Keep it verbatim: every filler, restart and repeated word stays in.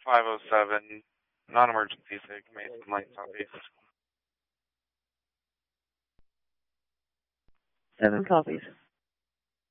five oh seven, non-emergency sig, Mason Lane Southeast. Seven copies.